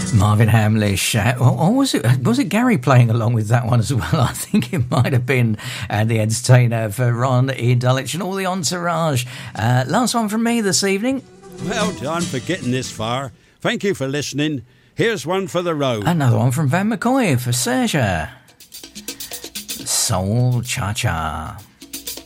Marvin Hamlish. Or was it Gary playing along with that one as well? I think it might have been The Entertainer for Ron E. Dulwich and all the entourage. Last one from me this evening. Well done for getting this far. Thank you for listening. Here's one for the road. Another one from Van McCoy for Serge. Soul Cha-Cha.